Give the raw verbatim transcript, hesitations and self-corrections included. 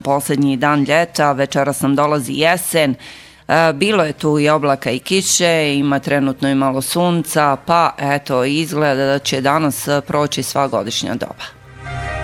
Poslednji dan ljeta, večeras nam dolazi jesen, bilo je tu i oblaka i kiše, ima trenutno i malo sunca, pa eto izgleda da će danas proći sva godišnja doba.